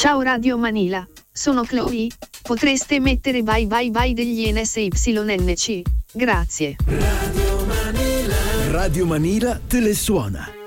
Ciao Radio Manila, sono Chloe, potreste mettere bye bye bye degli NSYNC? Grazie. Radio Manila te le suona.